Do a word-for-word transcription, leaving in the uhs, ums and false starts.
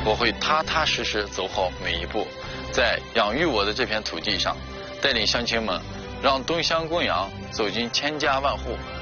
我会踏踏实实走好每一步，在养育我的这片土地上，带领乡亲们让东乡公羊走进千家万户，